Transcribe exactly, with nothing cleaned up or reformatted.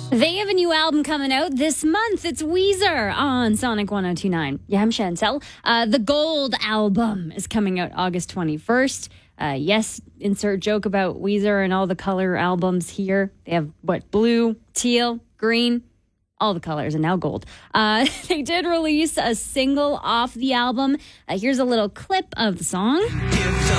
They have a new album coming out this month. It's Weezer on Sonic one oh two point nine. Yeah, I'm Chantel. Uh, the Gold album is coming out August twenty-first. Uh, yes, insert joke about Weezer and all the color albums here. They have, what, blue, teal, green, all the colors, and now gold. Uh, they did release a single off the album. Uh, here's a little clip of the song. Give